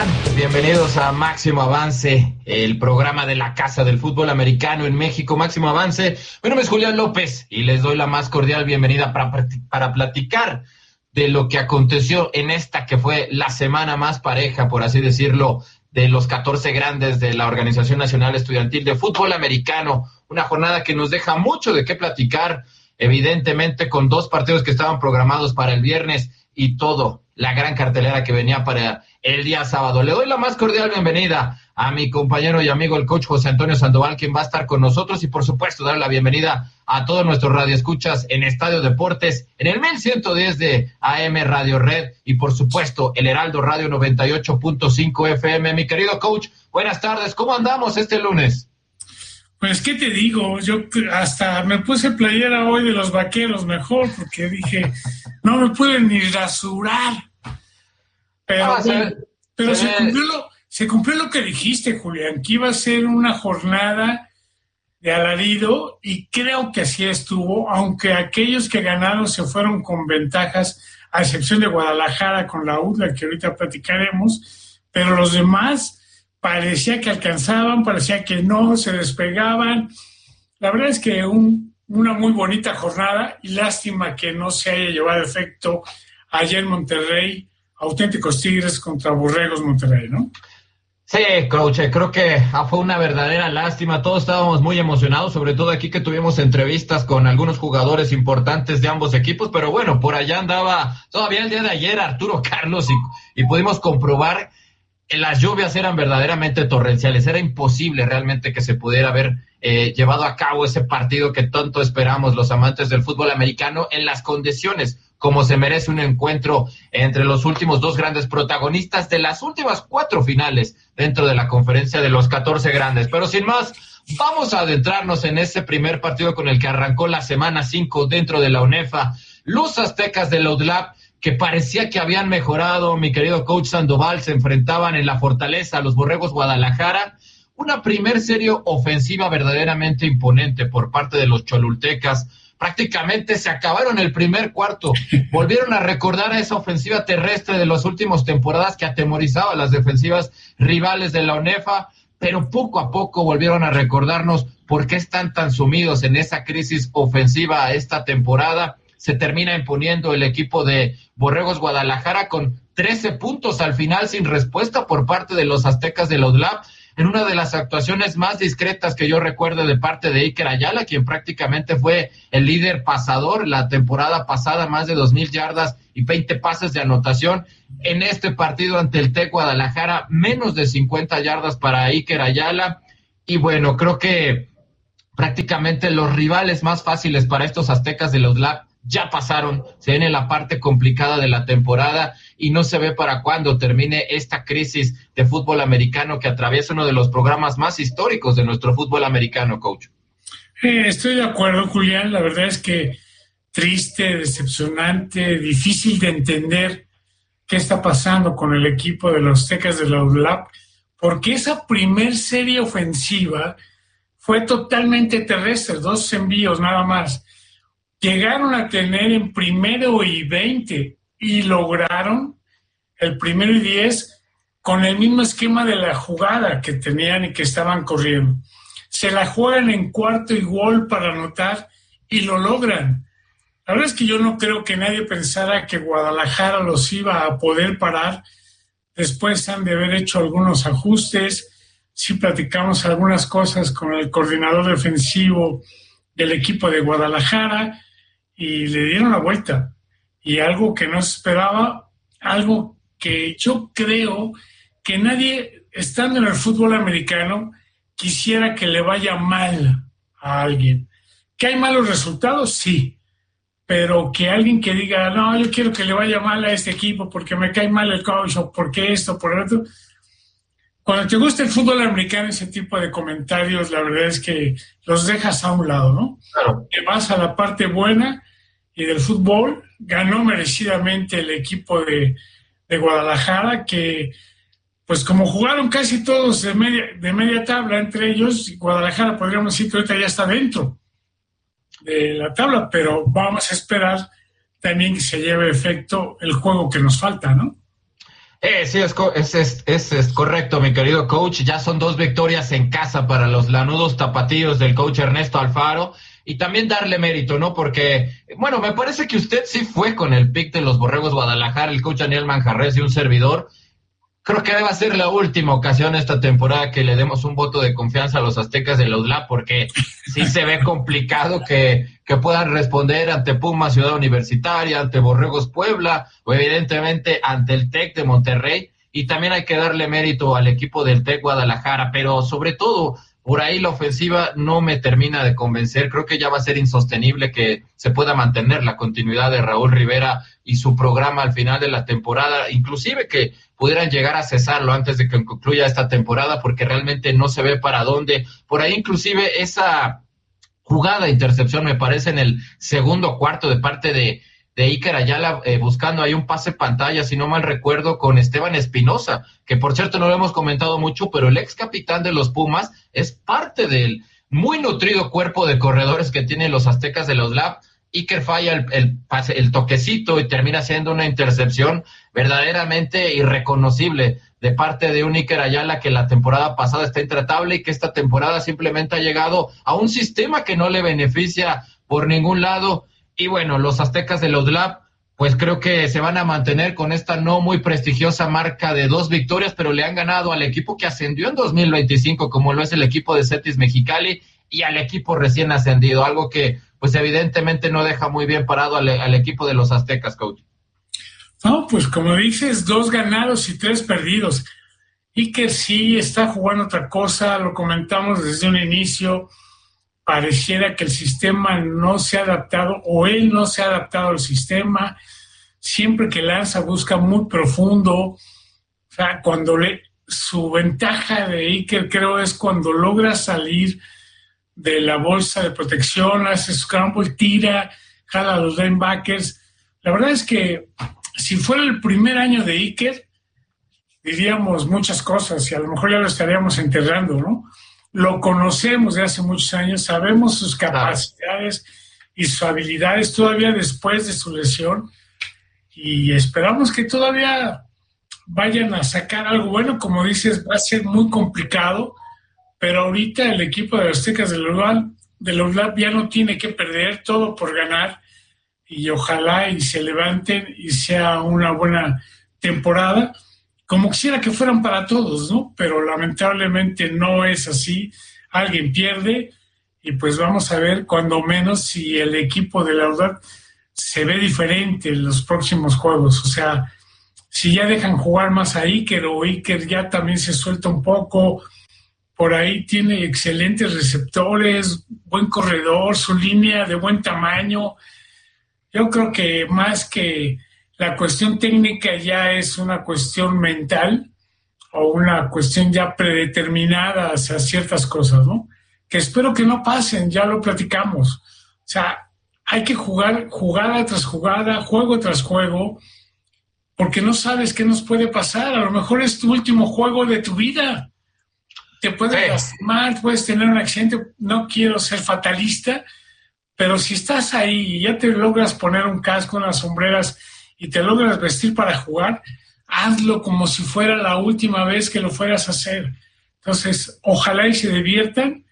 están? Bienvenidos a Máximo Avance, el programa de la Casa del Fútbol Americano en México, Máximo Avance. Mi nombre es Julián López y les doy la más cordial bienvenida para platicar de lo que aconteció en esta que fue la semana más pareja, por así decirlo, de los 14 grandes de la Organización Nacional Estudiantil de Fútbol Americano. Una jornada que nos deja mucho de qué platicar, evidentemente con dos partidos que estaban programados para el viernes y la gran cartelera que venía para el día sábado. Le doy la más cordial bienvenida a mi compañero y amigo el coach José Antonio Sandoval, quien va a estar con nosotros, y por supuesto darle la bienvenida a todos nuestros radioescuchas en Estadio Deportes, en el 1110 de AM Radio Red, y por supuesto el Heraldo Radio 98.5 FM. Mi querido coach, buenas tardes, ¿cómo andamos este lunes? Pues, ¿qué te digo? Yo hasta me puse playera hoy de los Vaqueros mejor, porque dije, no me pueden ni rasurar. Pero, se cumplió lo que dijiste, Julián, que iba a ser una jornada de alarido, y creo que así estuvo, aunque aquellos que ganaron se fueron con ventajas, a excepción de Guadalajara con la UDLA, que ahorita platicaremos, pero los demás parecía que alcanzaban, parecía que no, se despegaban. La verdad es que una muy bonita jornada, y lástima que no se haya llevado efecto allá en Monterrey, auténticos Tigres contra Borregos Monterrey, ¿no? Sí, coach, creo que fue una verdadera lástima. Todos estábamos muy emocionados, sobre todo aquí que tuvimos entrevistas con algunos jugadores importantes de ambos equipos, pero bueno, por allá andaba todavía el día de ayer Arturo Carlos y pudimos comprobar que las lluvias eran verdaderamente torrenciales. Era imposible realmente que se pudiera haber llevado a cabo ese partido que tanto esperamos los amantes del fútbol americano en las condiciones como se merece un encuentro entre los últimos dos grandes protagonistas de las últimas 4 finales dentro de la conferencia de los 14 grandes. Pero sin más, vamos a adentrarnos en ese primer partido con el que arrancó la semana 5 dentro de la UNEFA. Los aztecas de la UDLAP, que parecía que habían mejorado, mi querido coach Sandoval, se enfrentaban en la Fortaleza a los Borregos Guadalajara. Una primer serie ofensiva verdaderamente imponente por parte de los cholultecas. Prácticamente se acabaron el primer cuarto, volvieron a recordar a esa ofensiva terrestre de las últimas temporadas que atemorizaba a las defensivas rivales de la UNEFA, pero poco a poco volvieron a recordarnos por qué están tan sumidos en esa crisis ofensiva esta temporada. Se termina imponiendo el equipo de Borregos Guadalajara con 13 puntos al final sin respuesta por parte de los aztecas de la UDLAP, en una de las actuaciones más discretas que yo recuerdo de parte de Iker Ayala, quien prácticamente fue el líder pasador la temporada pasada, más de 2,000 yardas y 20 pases de anotación. En este partido ante el TEC Guadalajara, menos de 50 yardas para Iker Ayala. Y bueno, creo que prácticamente los rivales más fáciles para estos aztecas de la UDLAP ya pasaron. Se viene la parte complicada de la temporada y no se ve para cuándo termine esta crisis de fútbol americano que atraviesa uno de los programas más históricos de nuestro fútbol americano, coach. Estoy de acuerdo, Julián. La verdad es que triste, decepcionante, difícil de entender qué está pasando con el equipo de los aztecas de la UDLAP, porque esa primer serie ofensiva fue totalmente terrestre, 2 envíos nada más. Llegaron a tener en 1º y 20 y lograron el 1º y 10 con el mismo esquema de la jugada que tenían y que estaban corriendo. Se la juegan en 4º y gol para anotar y lo logran. La verdad es que yo no creo que nadie pensara que Guadalajara los iba a poder parar. Después han de haber hecho algunos ajustes. Sí platicamos algunas cosas con el coordinador defensivo del equipo de Guadalajara y le dieron la vuelta. Y algo que no se esperaba, algo que yo creo que nadie, estando en el fútbol americano, quisiera que le vaya mal a alguien. ¿Que hay malos resultados? Sí. Pero que alguien que diga, no, yo quiero que le vaya mal a este equipo porque me cae mal el coach o porque esto, por otro. Cuando te gusta el fútbol americano, ese tipo de comentarios, la verdad es que los dejas a un lado, ¿no? Claro. Te vas a la parte buena y del fútbol. Ganó merecidamente el equipo de Guadalajara, que pues como jugaron casi todos de media tabla entre ellos, Guadalajara podríamos decir que ahorita ya está dentro de la tabla, pero vamos a esperar también que se lleve efecto el juego que nos falta, ¿no? Sí, es correcto, mi querido coach. Ya son 2 victorias en casa para los lanudos tapatíos del coach Ernesto Alfaro. Y también darle mérito, ¿no? Porque, bueno, me parece que usted sí fue con el pick de los Borregos Guadalajara, el coach Daniel Manjarres y un servidor. Creo que debe ser la última ocasión esta temporada que le demos un voto de confianza a los aztecas de la UDLAP, porque sí se ve complicado que puedan responder ante Pumas Ciudad Universitaria, ante Borregos Puebla, o evidentemente ante el TEC de Monterrey, y también hay que darle mérito al equipo del TEC Guadalajara, pero sobre todo, por ahí la ofensiva no me termina de convencer. Creo que ya va a ser insostenible que se pueda mantener la continuidad de Raúl Rivera y su programa al final de la temporada, inclusive que pudieran llegar a cesarlo antes de que concluya esta temporada, porque realmente no se ve para dónde. Por ahí inclusive esa jugada de intercepción, me parece, en el segundo cuarto de parte de Iker Ayala, buscando ahí un pase pantalla, si no mal recuerdo, con Esteban Espinosa, que por cierto no lo hemos comentado mucho, pero el ex capitán de los Pumas es parte del muy nutrido cuerpo de corredores que tienen los aztecas de la UDLAP. Iker falla el toquecito y termina siendo una intercepción verdaderamente irreconocible de parte de un Iker Ayala que la temporada pasada está intratable y que esta temporada simplemente ha llegado a un sistema que no le beneficia por ningún lado. Y bueno, los aztecas de la UDLAP, pues creo que se van a mantener con esta no muy prestigiosa marca de 2 victorias, pero le han ganado al equipo que ascendió en 2025, como lo es el equipo de Cetis Mexicali, y al equipo recién ascendido, algo que pues evidentemente no deja muy bien parado al equipo de los aztecas, coach. No, pues como dices, 2 ganados y 3 perdidos. Iker sí está jugando otra cosa, lo comentamos desde un inicio, pareciera que el sistema no se ha adaptado o él no se ha adaptado al sistema. Siempre que lanza busca muy profundo. O sea, su ventaja de Iker creo es cuando logra salir de la bolsa de protección, hace scramble, tira, jala a los linebackers. La verdad es que si fuera el primer año de Iker, diríamos muchas cosas y a lo mejor ya lo estaríamos enterrando, ¿no? Lo conocemos de hace muchos años, sabemos sus capacidades y sus habilidades todavía después de su lesión y esperamos que todavía vayan a sacar algo bueno. Como dices, va a ser muy complicado, pero ahorita el equipo de los Aztecas de la UDLAP ya no tiene que perder, todo por ganar, y ojalá y se levanten y sea una buena temporada, como quisiera que fueran para todos, ¿no? Pero lamentablemente no es así. Alguien pierde y pues vamos a ver cuando menos si el equipo de la UDLAP se ve diferente en los próximos juegos. O sea, si ya dejan jugar más a Iker o Iker ya también se suelta un poco. Por ahí tiene excelentes receptores, buen corredor, su línea de buen tamaño. Yo creo que más que la cuestión técnica ya es una cuestión mental o una cuestión ya predeterminada hacia ciertas cosas, ¿no? Que espero que no pasen, ya lo platicamos. O sea, hay que jugar jugada tras jugada, juego tras juego, porque no sabes qué nos puede pasar. A lo mejor es tu último juego de tu vida. Te puedes lastimar, puedes tener un accidente. No quiero ser fatalista, pero si estás ahí y ya te logras poner un casco, unas sombreras y te logras vestir para jugar, hazlo como si fuera la última vez que lo fueras a hacer. Entonces, ojalá y se diviertan,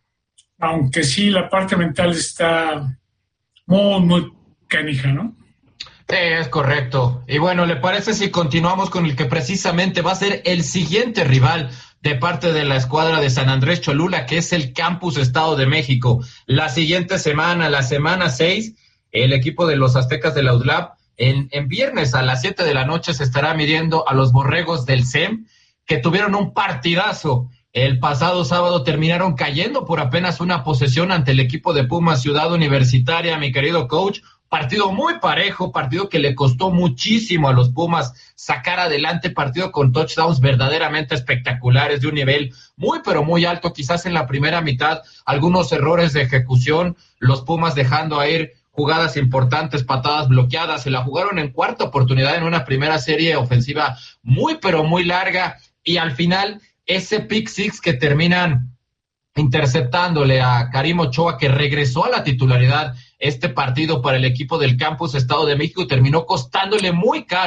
aunque sí la parte mental está muy, muy canija, ¿no? Sí, es correcto. Y bueno, ¿le parece si continuamos con el que precisamente va a ser el siguiente rival de parte de la escuadra de San Andrés Cholula, que es el Campus Estado de México? La siguiente semana, la semana 6, el equipo de los Aztecas de la UDLAP, en viernes a las 7 de la noche se estará midiendo a los Borregos del CEM, que tuvieron un partidazo. El pasado sábado terminaron cayendo por apenas una posesión ante el equipo de Pumas Ciudad Universitaria, mi querido coach. Partido muy parejo, partido que le costó muchísimo a los Pumas sacar adelante, partido con touchdowns verdaderamente espectaculares, de un nivel muy pero muy alto. Quizás en la primera mitad algunos errores de ejecución, los Pumas dejando a ir jugadas importantes, patadas bloqueadas. Se la jugaron en cuarta oportunidad en una primera serie ofensiva muy pero muy larga, y al final ese pick six que terminan interceptándole a Karim Ochoa, que regresó a la titularidad este partido para el equipo del Campus Estado de México, terminó costándole muy caro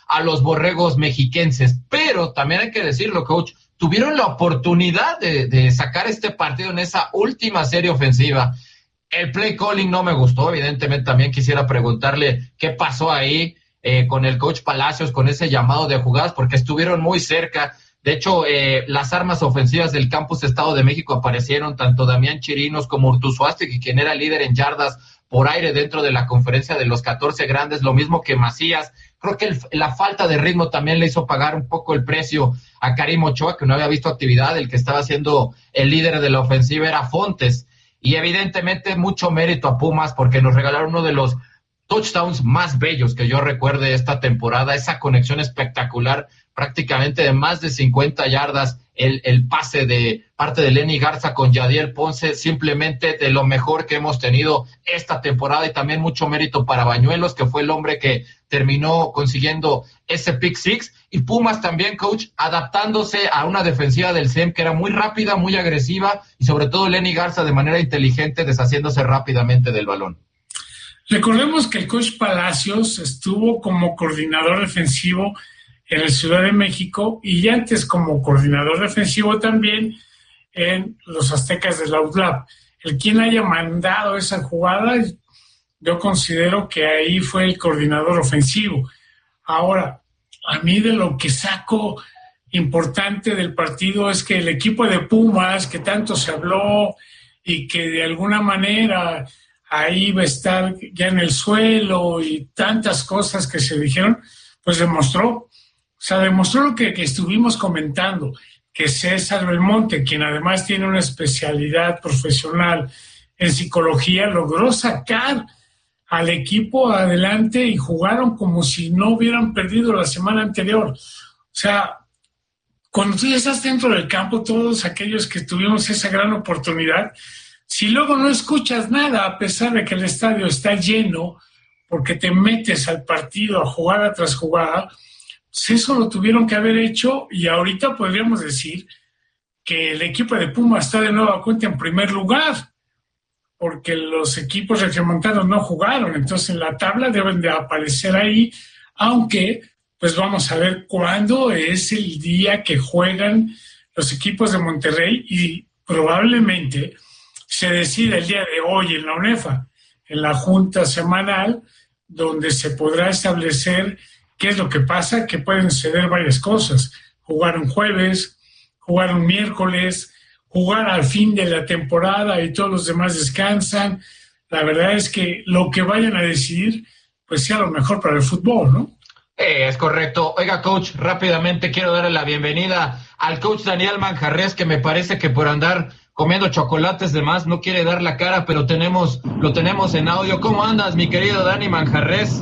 a los borregos mexiquenses. Pero también hay que decirlo, coach, tuvieron la oportunidad de sacar este partido en esa última serie ofensiva. El play calling no me gustó, evidentemente también quisiera preguntarle qué pasó ahí con el coach Palacios, con ese llamado de jugadas, porque estuvieron muy cerca. De hecho, las armas ofensivas del Campus Estado de México aparecieron, tanto Damián Chirinos como Urtuzuastegui, quien era líder en yardas por aire dentro de la conferencia de los 14 grandes, lo mismo que Macías. Creo que la falta de ritmo también le hizo pagar un poco el precio a Karim Ochoa, que no había visto actividad. El que estaba siendo el líder de la ofensiva era Fontes. Y evidentemente mucho mérito a Pumas porque nos regalaron uno de los touchdowns más bellos que yo recuerde esta temporada, esa conexión espectacular, prácticamente de más de 50 yardas, el pase de parte de Lenny Garza con Yadiel Ponce, simplemente de lo mejor que hemos tenido esta temporada, y también mucho mérito para Bañuelos, que fue el hombre que terminó consiguiendo ese pick six, y Pumas también, coach, adaptándose a una defensiva del CEM que era muy rápida, muy agresiva, y sobre todo Lenny Garza de manera inteligente deshaciéndose rápidamente del balón. Recordemos que el coach Palacios estuvo como coordinador defensivo en el Ciudad de México y antes como coordinador defensivo también en los Aztecas de la UDLAP. El quien haya mandado esa jugada, yo considero que ahí fue el coordinador ofensivo. Ahora, a mí de lo que saco importante del partido es que el equipo de Pumas, que tanto se habló y que de alguna manera ahí va a estar ya en el suelo y tantas cosas que se dijeron, pues demostró lo que estuvimos comentando, que César Belmonte, quien además tiene una especialidad profesional en psicología, logró sacar al equipo adelante y jugaron como si no hubieran perdido la semana anterior. O sea, cuando tú ya estás dentro del campo, todos aquellos que tuvimos esa gran oportunidad, si luego no escuchas nada, a pesar de que el estadio está lleno, porque te metes al partido a jugada tras jugada, pues eso lo tuvieron que haber hecho, y ahorita podríamos decir que el equipo de Pumas está de nueva cuenta en primer lugar, porque los equipos regiomontanos no jugaron, entonces en la tabla deben de aparecer ahí, aunque pues vamos a ver cuándo es el día que juegan los equipos de Monterrey, y probablemente se decide el día de hoy en la UNEFA, en la junta semanal, donde se podrá establecer qué es lo que pasa, que pueden suceder varias cosas. Jugar un jueves, jugar un miércoles, jugar al fin de la temporada y todos los demás descansan. La verdad es que lo que vayan a decidir, pues sea lo mejor para el fútbol, ¿no? Es correcto. Oiga, coach, rápidamente quiero darle la bienvenida al coach Daniel Manjarres, que me parece que por andar comiendo chocolates de más no quiere dar la cara, pero lo tenemos en audio. ¿Cómo andas, mi querido Dani Manjarres?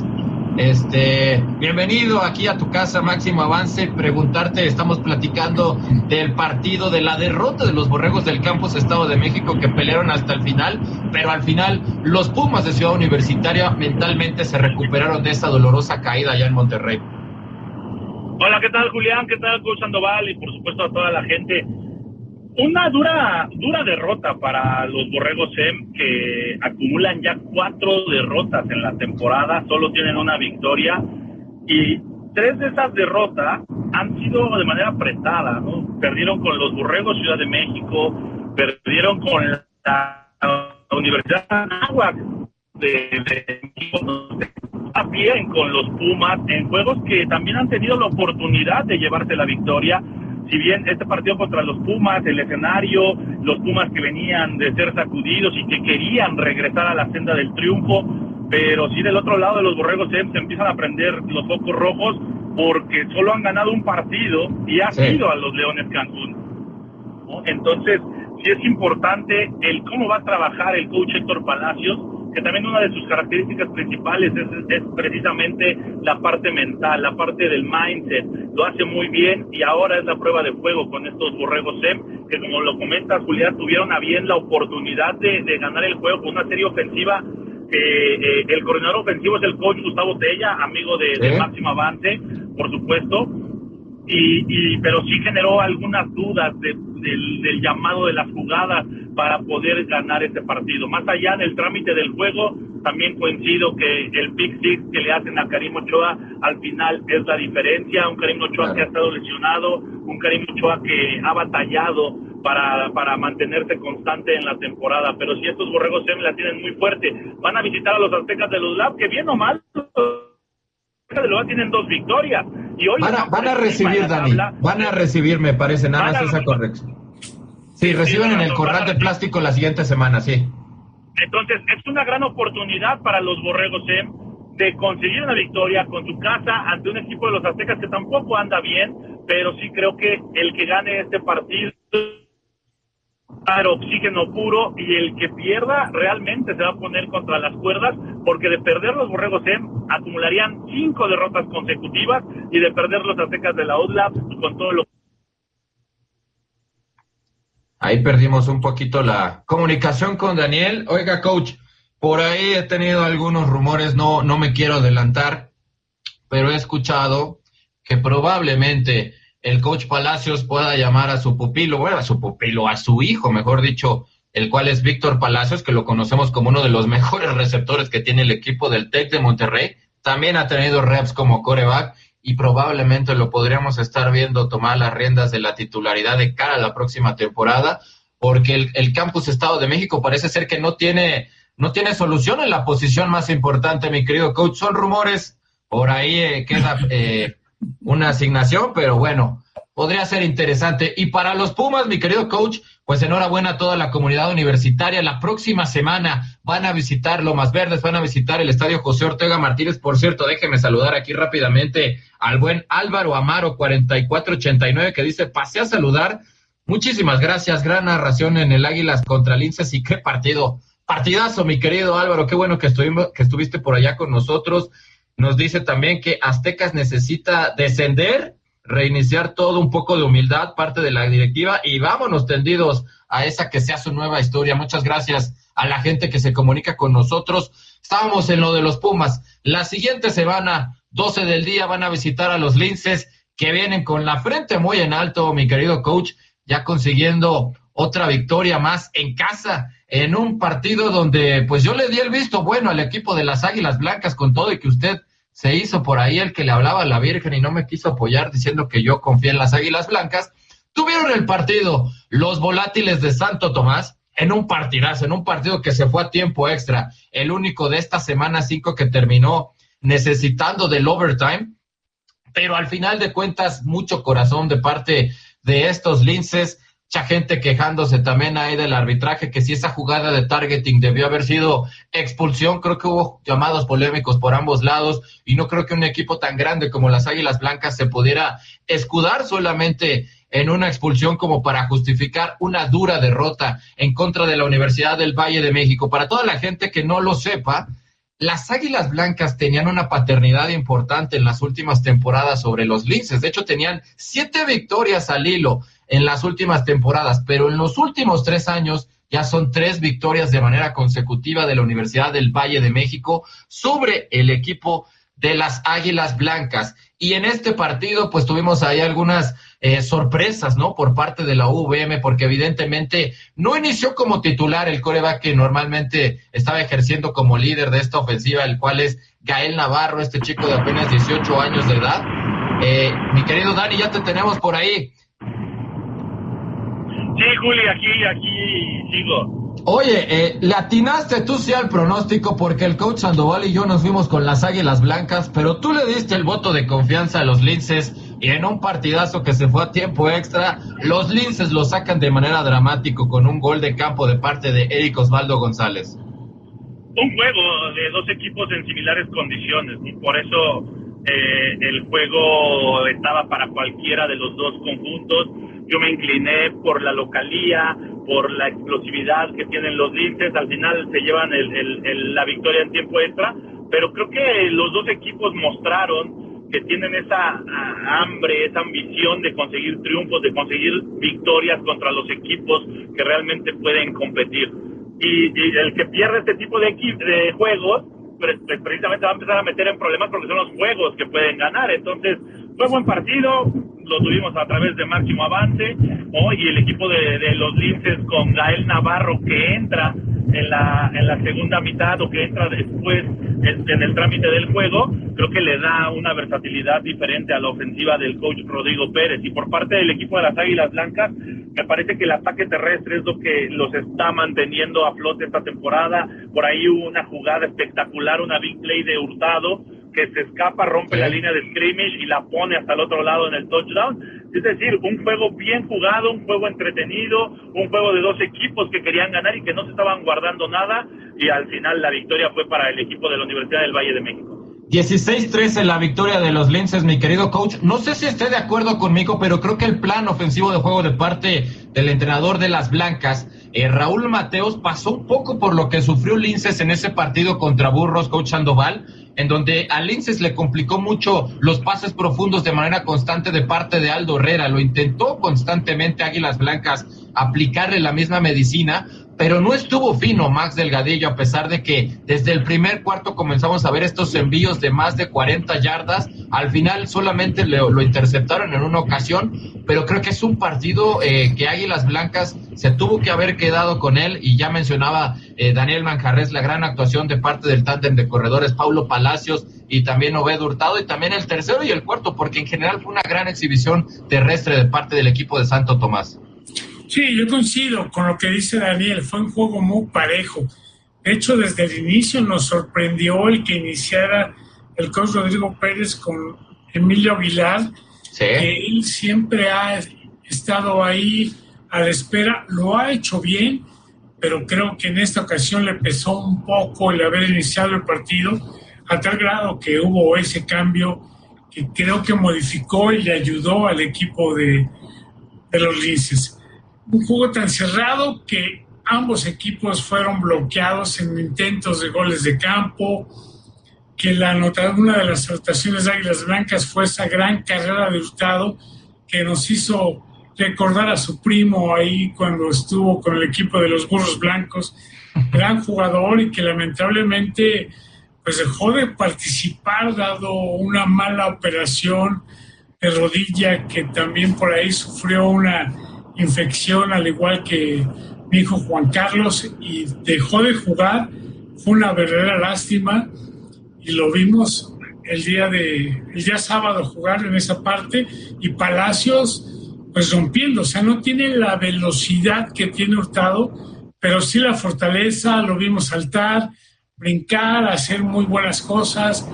Bienvenido aquí a tu casa, Máximo Avance. Preguntarte, estamos platicando del partido, de la derrota de los Borregos del Campus Estado de México, que pelearon hasta el final, pero al final los Pumas de Ciudad Universitaria mentalmente se recuperaron de esa dolorosa caída allá en Monterrey. Hola, ¿qué tal, Julián? ¿Qué tal, coach Sandoval? Y por supuesto a toda la gente. Una dura derrota para los Borregos SEM, que acumulan ya 4 derrotas en la temporada, solo tienen una victoria, y 3 de esas derrotas han sido de manera apretada, ¿no? Perdieron con los Borregos Ciudad de México, perdieron con la Universidad de Anáhuac de México, también con los Pumas, en juegos que también han tenido la oportunidad de llevarse la victoria. Si bien este partido contra los Pumas, el escenario, los Pumas que venían de ser sacudidos y que querían regresar a la senda del triunfo, pero sí del otro lado de los Borregos se empiezan a prender los focos rojos, porque solo han ganado un partido y ha sido a los Leones Cancún, ¿no? Entonces, sí es importante el cómo va a trabajar el coach Héctor Palacios, que también una de sus características principales es precisamente la parte mental, la parte del mindset. Lo hace muy bien, y ahora es la prueba de fuego con estos Borregos SEM, que como lo comenta Julián, tuvieron a bien la oportunidad de ganar el juego con una serie ofensiva. El coordinador ofensivo es el coach Gustavo Tella, amigo de Máximo Avance, por supuesto, pero sí generó algunas dudas del llamado de las jugadas, para poder ganar este partido. Más allá del trámite del juego, también coincido que el pick six que le hacen a Karim Ochoa al final es la diferencia. Un Karim Ochoa que ha estado lesionado, un Karim Ochoa que ha batallado para mantenerse constante en la temporada. Pero si estos borregos SEM la tienen muy fuerte, van a visitar a los Aztecas de los Lab, que bien o mal, de los tienen 2 victorias. Y hoy van a recibir, Dani, van a recibir, me parece, nada más esa corrección. Sí, reciben en el Corral de Plástico la siguiente semana, sí. Entonces, es una gran oportunidad para los borregos SEM de conseguir una victoria con su casa ante un equipo de los Aztecas que tampoco anda bien, pero sí creo que el que gane este partido oxígeno puro, y el que pierda realmente se va a poner contra las cuerdas, porque de perder los borregos SEM acumularían 5 derrotas consecutivas, y de perder los Aztecas de la UDLAP con todo lo. Ahí perdimos un poquito la comunicación con Daniel. Oiga, coach, por ahí he tenido algunos rumores, no me quiero adelantar, pero he escuchado que probablemente el coach Palacios pueda llamar a su pupilo, a su hijo, mejor dicho, el cual es Víctor Palacios, que lo conocemos como uno de los mejores receptores que tiene el equipo del TEC de Monterrey. También ha tenido reps como quarterback, y probablemente lo podríamos estar viendo tomar las riendas de la titularidad de cara a la próxima temporada, porque el Campus Estado de México parece ser que no tiene solución en la posición más importante, mi querido coach. Son rumores, por ahí queda una asignación, pero bueno, podría ser interesante. Y para los Pumas, mi querido coach, pues enhorabuena a toda la comunidad universitaria. La próxima semana van a visitar Lomas Verdes, van a visitar el Estadio José Ortega Martínez. Por cierto, déjeme saludar aquí rápidamente al buen Álvaro Amaro 4489, que dice, pasé a saludar. Muchísimas gracias, gran narración en el Águilas contra Linces, y qué partidazo, mi querido Álvaro, qué bueno que estuviste por allá con nosotros. Nos dice también que Aztecas necesita descender, reiniciar todo, un poco de humildad, parte de la directiva, y vámonos tendidos a esa que sea su nueva historia. Muchas gracias a la gente que se comunica con nosotros. Estábamos en lo de los Pumas. La siguiente semana, 12 del día, van a visitar a los Linces, que vienen con la frente muy en alto, mi querido coach, ya consiguiendo otra victoria más en casa, en un partido donde pues yo le di el visto bueno al equipo de las Águilas Blancas, con todo y que usted se hizo por ahí el que le hablaba a la Virgen y no me quiso apoyar diciendo que yo confié en las Águilas Blancas. Tuvieron el partido los volátiles de Santo Tomás en un partidazo, en un partido que se fue a tiempo extra, el único de esta semana 5 que terminó necesitando del overtime, pero al final de cuentas mucho corazón de parte de estos Linces. Mucha gente quejándose también ahí del arbitraje, que si esa jugada de targeting debió haber sido expulsión. Creo que hubo llamados polémicos por ambos lados, y no creo que un equipo tan grande como las Águilas Blancas se pudiera escudar solamente en una expulsión como para justificar una dura derrota en contra de la Universidad del Valle de México. Para toda la gente que no lo sepa, las Águilas Blancas tenían una paternidad importante en las últimas temporadas sobre los Linces. De hecho, tenían 7 victorias al hilo en las últimas temporadas, pero en los últimos 3 años ya son 3 victorias de manera consecutiva de la Universidad del Valle de México sobre el equipo de las Águilas Blancas. Y en este partido pues tuvimos ahí algunas sorpresas, ¿no?, por parte de la UVM, porque evidentemente no inició como titular el quarterback que normalmente estaba ejerciendo como líder de esta ofensiva, el cual es Gael Navarro, este chico de apenas 18 años de edad. Mi querido Dani, ya te tenemos por ahí. Sí, Juli, aquí sigo. Oye, le atinaste tú sí al pronóstico, porque el coach Sandoval y yo nos fuimos con las Águilas Blancas, pero tú le diste el voto de confianza a los Linces, y en un partidazo que se fue a tiempo extra, los Linces lo sacan de manera dramática con un gol de campo de parte de Eric Osvaldo González. Un juego de 2 equipos en similares condiciones, y por eso el juego estaba para cualquiera de los 2 conjuntos. Yo me incliné por la localía, por la explosividad que tienen los Linces. Al final se llevan la victoria en tiempo extra, pero creo que los 2 equipos mostraron que tienen esa hambre, esa ambición de conseguir triunfos, de conseguir victorias contra los equipos que realmente pueden competir. Y el que pierde este tipo de juegos, pues precisamente va a empezar a meter en problemas, porque son los juegos que pueden ganar. Entonces, fue buen partido, lo tuvimos a través de Máximo Avance, y el equipo de los Linces con Gael Navarro, que entra en la segunda mitad o que entra después en el trámite del juego, creo que le da una versatilidad diferente a la ofensiva del coach Rodrigo Pérez. Y por parte del equipo de las Águilas Blancas, me parece que el ataque terrestre es lo que los está manteniendo a flote esta temporada. Por ahí hubo una jugada espectacular, una big play de Hurtado, que se escapa, rompe la línea de scrimmage y la pone hasta el otro lado en el touchdown. Es decir, un juego bien jugado, un juego entretenido, un juego de dos equipos que querían ganar y que no se estaban guardando nada, y al final la victoria fue para el equipo de la Universidad del Valle de México. 16-13 la victoria de los Linces, mi querido coach. No sé si esté de acuerdo conmigo, pero creo que el plan ofensivo de juego de parte del entrenador de las Blancas, Raúl Mateos, pasó un poco por lo que sufrió Linces en ese partido contra Burros, coach Sandoval, en donde a Linces le complicó mucho los pases profundos de manera constante de parte de Aldo Herrera. Lo intentó constantemente Águilas Blancas aplicarle la misma medicina, pero no estuvo fino Max Delgadillo, a pesar de que desde el primer cuarto comenzamos a ver estos envíos de más de 40 yardas. Al final solamente lo interceptaron en una ocasión, pero creo que es un partido que Águilas Blancas se tuvo que haber quedado con él, y ya mencionaba Daniel Manjarres la gran actuación de parte del tándem de corredores Paulo Palacios y también Obed Hurtado, y también el tercero y el cuarto, porque en general fue una gran exhibición terrestre de parte del equipo de Santo Tomás. Sí, yo coincido con lo que dice Daniel, fue un juego muy parejo. De hecho, desde el inicio nos sorprendió el que iniciara el coach Rodrigo Pérez con Emilio Aguilar, sí, que él siempre ha estado ahí a la espera, lo ha hecho bien, pero creo que en esta ocasión le pesó un poco el haber iniciado el partido, a tal grado que hubo ese cambio que creo que modificó y le ayudó al equipo de los Linces. Un juego tan cerrado que ambos equipos fueron bloqueados en intentos de goles de campo, que una de las anotaciones de Águilas Blancas fue esa gran carrera de Hurtado que nos hizo recordar a su primo ahí cuando estuvo con el equipo de los Burros Blancos, gran jugador, y que lamentablemente pues dejó de participar dado una mala operación de rodilla, que también por ahí sufrió una infección al igual que mi hijo Juan Carlos, y dejó de jugar. Fue una verdadera lástima, y lo vimos el día sábado jugar en esa parte, y Palacios pues rompiendo, o sea, no tiene la velocidad que tiene Hurtado, pero sí la fortaleza. Lo vimos saltar, brincar, hacer muy buenas cosas,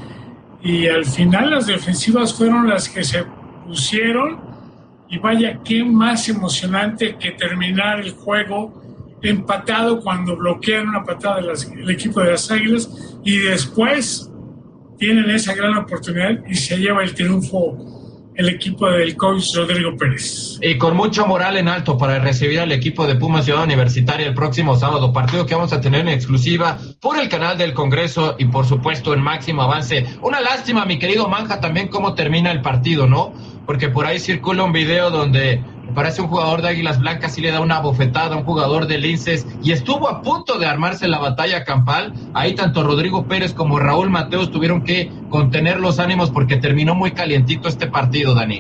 y al final las defensivas fueron las que se pusieron. Y vaya, qué más emocionante que terminar el juego empatado cuando bloquean una patada el equipo de las Águilas, y después tienen esa gran oportunidad y se lleva el triunfo el equipo del coach Rodrigo Pérez. Y con mucha moral en alto para recibir al equipo de Pumas Ciudad Universitaria el próximo sábado, partido que vamos a tener en exclusiva por el canal del Congreso y por supuesto en Máximo Avance. Una lástima, mi querido Manja, también cómo termina el partido, ¿no? Porque por ahí circula un video donde me parece un jugador de Águilas Blancas y le da una bofetada a un jugador de Linces, y estuvo a punto de armarse la batalla campal. Ahí tanto Rodrigo Pérez como Raúl Mateos tuvieron que contener los ánimos porque terminó muy calientito este partido, Dani.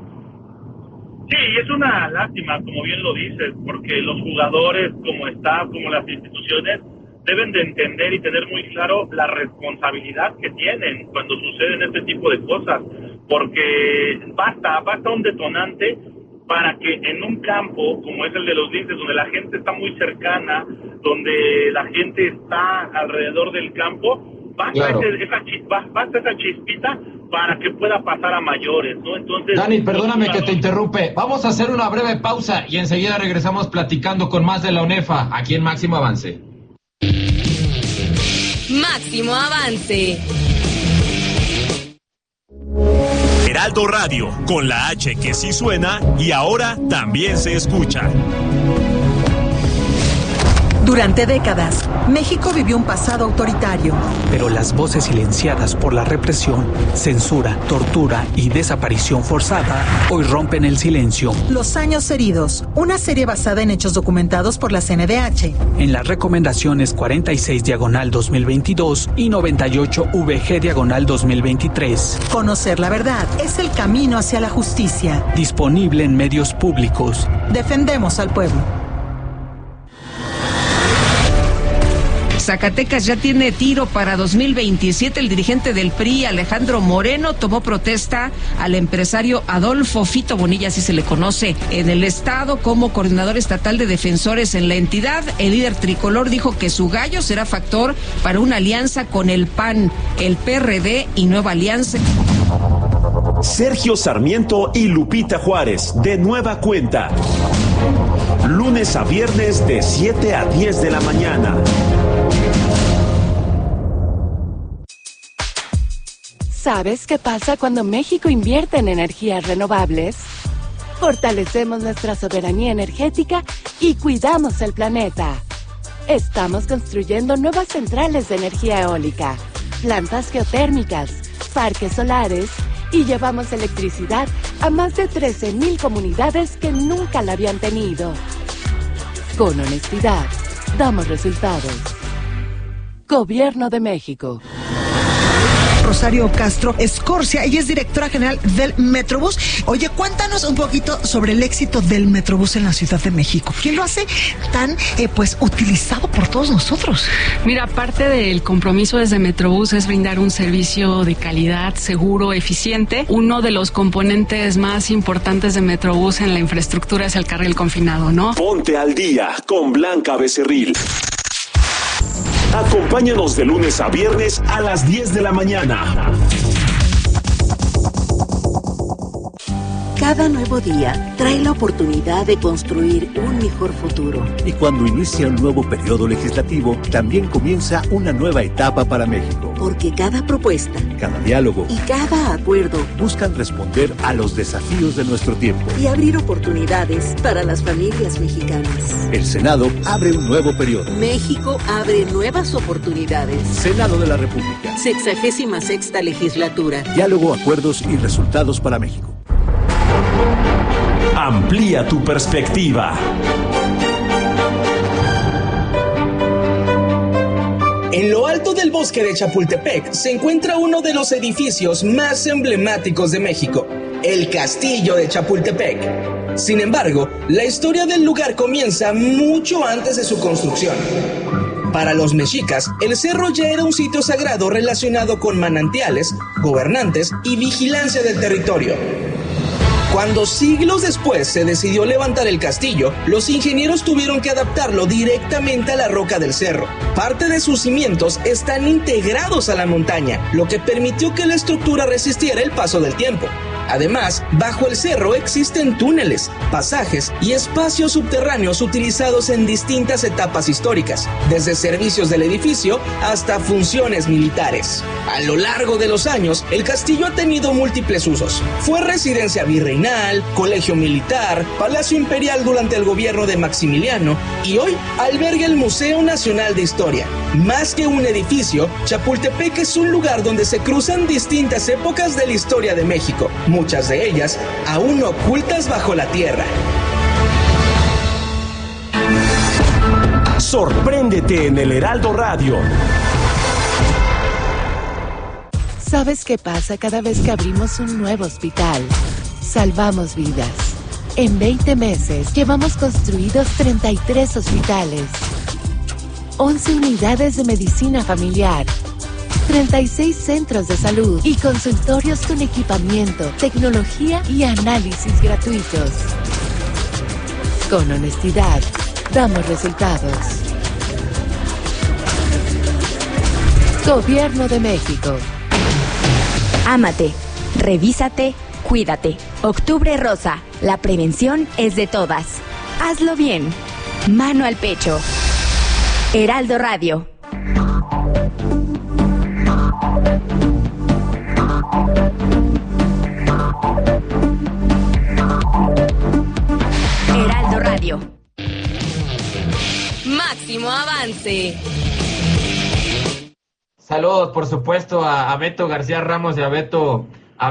Sí, es una lástima, como bien lo dices, porque los jugadores, como staff, como las instituciones, deben de entender y tener muy claro la responsabilidad que tienen cuando suceden este tipo de cosas, porque basta un detonante para que en un campo como es el de los Linces, donde la gente está muy cercana, donde la gente está alrededor del campo, basta esa chispita para que pueda pasar a mayores, ¿no? Entonces, Dani, perdóname que te interrumpe. Vamos a hacer una breve pausa y enseguida regresamos platicando con más de la UNEFA aquí en Máximo Avance. Máximo Avance. Heraldo Radio, con la H que sí suena y ahora también se escucha. Durante décadas, México vivió un pasado autoritario. Pero las voces silenciadas por la represión, censura, tortura y desaparición forzada hoy rompen el silencio. Los años heridos, una serie basada en hechos documentados por la CNDH. En las recomendaciones 46/2022 y 98/VG/2023. Conocer la verdad es el camino hacia la justicia. Disponible en medios públicos. Defendemos al pueblo. Zacatecas ya tiene tiro para 2027. El dirigente del PRI, Alejandro Moreno, tomó protesta al empresario Adolfo Fito Bonilla, así se le conoce en el estado, como coordinador estatal de defensores en la entidad. El líder tricolor dijo que su gallo será factor para una alianza con el PAN, el PRD y Nueva Alianza. Sergio Sarmiento y Lupita Juárez, de nueva cuenta. Lunes a viernes de 7 a 10 de la mañana. ¿Sabes qué pasa cuando México invierte en energías renovables? Fortalecemos nuestra soberanía energética y cuidamos el planeta. Estamos construyendo nuevas centrales de energía eólica, plantas geotérmicas, parques solares y llevamos electricidad a más de 13,000 comunidades que nunca la habían tenido. Con honestidad, damos resultados. Gobierno de México. Rosario Castro Escorcia, ella es directora general del Metrobús. Oye, cuéntanos un poquito sobre el éxito del Metrobús en la Ciudad de México. ¿Qué lo hace tan utilizado por todos nosotros? Mira, parte del compromiso desde Metrobús es brindar un servicio de calidad, seguro, eficiente. Uno de los componentes más importantes de Metrobús en la infraestructura es el carril confinado, ¿no? Ponte al día con Blanca Becerril. Acompáñanos de lunes a viernes a las 10 de la mañana. Cada nuevo día trae la oportunidad de construir un mejor futuro. Y cuando inicia un nuevo periodo legislativo, también comienza una nueva etapa para México. Porque cada propuesta, cada diálogo y cada acuerdo buscan responder a los desafíos de nuestro tiempo y abrir oportunidades para las familias mexicanas. El Senado abre un nuevo periodo. México abre nuevas oportunidades. Senado de la República. 66ª legislatura. Diálogo, acuerdos y resultados para México. Amplía tu perspectiva. En lo alto del bosque de Chapultepec se encuentra uno de los edificios más emblemáticos de México, el Castillo de Chapultepec. Sin embargo, la historia del lugar comienza mucho antes de su construcción. Para los mexicas, el cerro ya era un sitio sagrado relacionado con manantiales, gobernantes y vigilancia del territorio. Cuando siglos después se decidió levantar el castillo, los ingenieros tuvieron que adaptarlo directamente a la roca del cerro. Parte de sus cimientos están integrados a la montaña, lo que permitió que la estructura resistiera el paso del tiempo. Además, bajo el cerro existen túneles, pasajes y espacios subterráneos utilizados en distintas etapas históricas, desde servicios del edificio hasta funciones militares. A lo largo de los años, el castillo ha tenido múltiples usos. Fue residencia virreinal, colegio militar, palacio imperial durante el gobierno de Maximiliano y hoy alberga el Museo Nacional de Historia. Más que un edificio, Chapultepec es un lugar donde se cruzan distintas épocas de la historia de México, muchas de ellas aún ocultas bajo la tierra. Sorpréndete en el Heraldo Radio. ¿Sabes qué pasa cada vez que abrimos un nuevo hospital? Salvamos vidas. En 20 meses llevamos construidos 33 hospitales, 11 unidades de medicina familiar, 36 centros de salud y consultorios con equipamiento, tecnología y análisis gratuitos. Con honestidad, damos resultados. Gobierno de México. Ámate, revísate, cuídate. Octubre Rosa, la prevención es de todas. Hazlo bien. Mano al pecho. Heraldo Radio. Heraldo Radio. Max próximo avance. Saludos, por supuesto, a Beto García Ramos y a Beto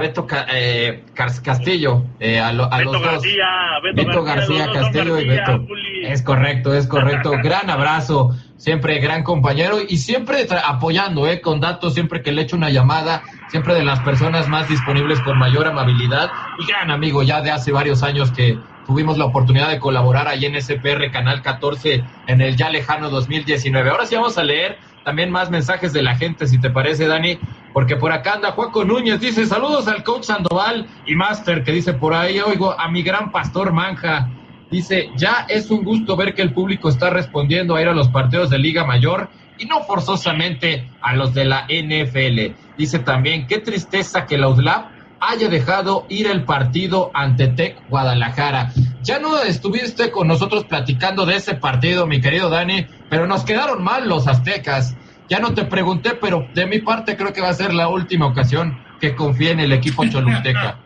Castillo, a los dos. Beto García Castillo y Beto. Es correcto. Gran abrazo, siempre gran compañero y siempre apoyando, con datos, siempre que le echo una llamada, siempre de las personas más disponibles con mayor amabilidad y gran amigo ya de hace varios años que tuvimos la oportunidad de colaborar ahí en SPR Canal 14 en el ya lejano 2019. Ahora sí vamos a leer también más mensajes de la gente, si te parece, Dani, porque por acá anda Juaco Núñez, dice, saludos al coach Sandoval y Master, que dice por ahí, oigo a mi gran pastor Manja, dice, ya es un gusto ver que el público está respondiendo a ir a los partidos de Liga Mayor y no forzosamente a los de la NFL. Dice también, qué tristeza que la UDLAP haya dejado ir el partido ante Tec Guadalajara. Ya no estuviste con nosotros platicando de ese partido, mi querido Dani, pero nos quedaron mal los aztecas. Ya no te pregunté, pero de mi parte creo que va a ser la última ocasión que confíe en el equipo choluteca.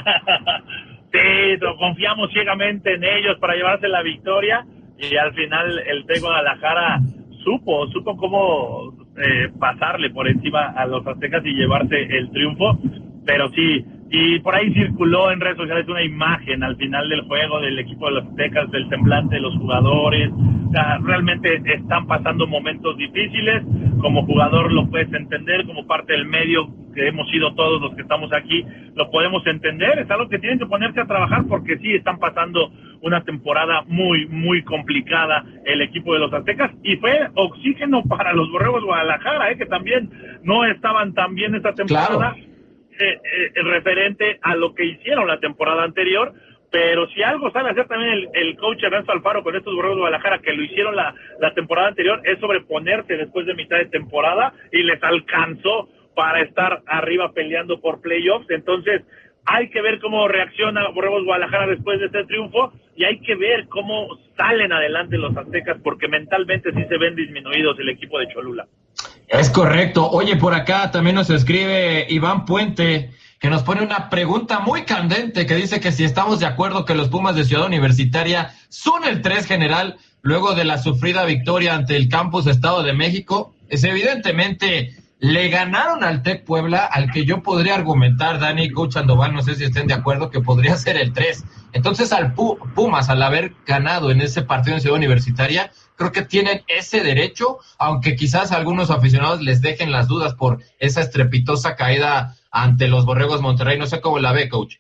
Sí, confiamos ciegamente en ellos para llevarse la victoria y al final el Tec Guadalajara supo cómo pasarle por encima a los aztecas y llevarse el triunfo, pero sí, y por ahí circuló en redes sociales una imagen al final del juego del equipo de los aztecas, del semblante de los jugadores. O sea, realmente están pasando momentos difíciles, como jugador lo puedes entender, como parte del medio que hemos sido todos los que estamos aquí, lo podemos entender, es algo que tienen que ponerse a trabajar porque sí están pasando una temporada muy, muy complicada el equipo de los aztecas y fue oxígeno para los Borregos Guadalajara, que también no estaban tan bien esta temporada. Claro. Referente a lo que hicieron la temporada anterior, pero si algo sabe hacer también el coach Ernesto Alfaro con estos Borregos de Guadalajara que lo hicieron la temporada anterior es sobreponerse después de mitad de temporada y les alcanzó para estar arriba peleando por playoffs. Entonces hay que ver cómo reacciona Borregos Guadalajara después de este triunfo y hay que ver cómo salen adelante los aztecas porque mentalmente sí se ven disminuidos el equipo de Cholula. Es correcto. Oye, por acá también nos escribe Iván Puente, que nos pone una pregunta muy candente, que dice que si estamos de acuerdo que los Pumas de Ciudad Universitaria son el 3 general luego de la sufrida victoria ante el Campus Estado de México. Es evidentemente le ganaron al Tec Puebla, al que yo podría argumentar, Dani, coach Sandoval, no sé si estén de acuerdo, que podría ser el 3. Entonces al Pumas, al haber ganado en ese partido en Ciudad Universitaria, creo que tienen ese derecho, aunque quizás a algunos aficionados les dejen las dudas por esa estrepitosa caída ante los Borregos Monterrey. No sé cómo la ve, coach.